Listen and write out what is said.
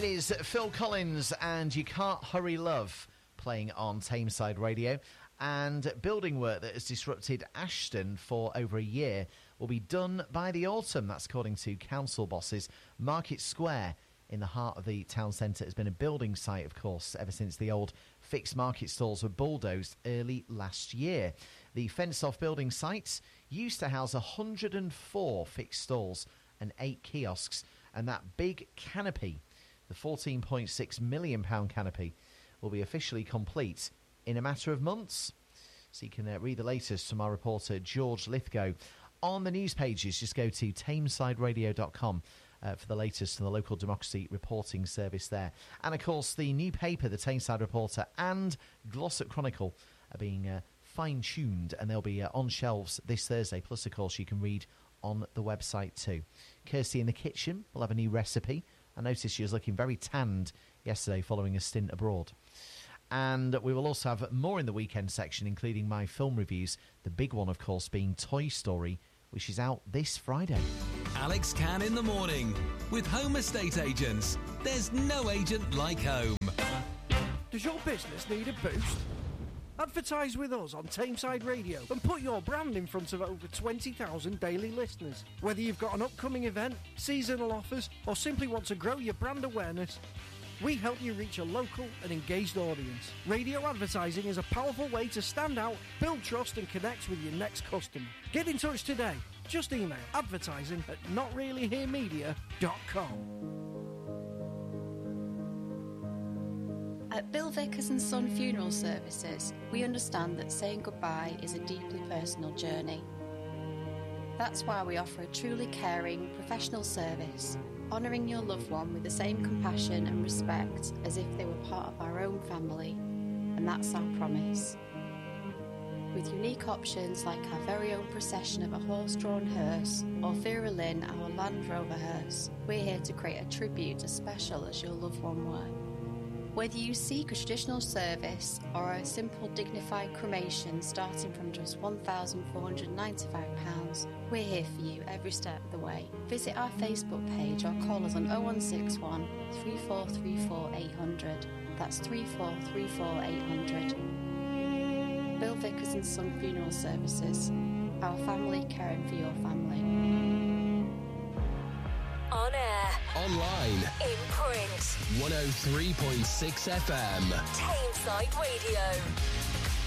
It is Phil Collins and You Can't Hurry Love playing on Tameside Radio. And building work that has disrupted Ashton for over a year will be done by the autumn. That's according to council bosses. Market Square in the heart of the town centre has been a building site, of course, ever since the old fixed market stalls were bulldozed early last year. The fenced-off building site used to house 104 fixed stalls and 8 kiosks, and that big canopy, the £14.6 million canopy, will be officially complete in a matter of months. So you can read the latest from our reporter George Lithgow. On the news pages, just go to tamesideradio.com for the latest from the local democracy reporting service there. And of course, the new paper, the Tameside Reporter and Glossop Chronicle, are being fine-tuned, and they'll be on shelves this Thursday. Plus, of course, you can read on the website too. Kirsty in the kitchen will have a new recipe. I noticed she was looking very tanned yesterday following a stint abroad. And we will also have more in the weekend section, including my film reviews. The big one, of course, being Toy Story, which is out this Friday. Alex Can in the morning with Home Estate Agents. There's no agent like home. Does your business need a boost? Advertise with us on Tameside Radio and put your brand in front of over 20,000 daily listeners. Whether you've got an upcoming event, seasonal offers, or simply want to grow your brand awareness, we help you reach a local and engaged audience. Radio advertising is a powerful way to stand out, build trust and connect with your next customer. Get in touch today. Just email advertising@notreallyheremedia.com. At Bill Vickers & Son Funeral Services, we understand that saying goodbye is a deeply personal journey. That's why we offer a truly caring, professional service, honouring your loved one with the same compassion and respect as if they were part of our own family. And that's our promise. With unique options like our very own procession of a horse-drawn hearse or Vera Lynn, our Land Rover hearse, we're here to create a tribute as special as your loved one were. Whether you seek a traditional service or a simple dignified cremation starting from just £1,495, we're here for you every step of the way. Visit our Facebook page or call us on 0161 3434 800. That's 3434 800. Bill Vickers & Son Funeral Services. Our family caring for your family. On air. Online. In print. 103.6 FM. Tameside Radio.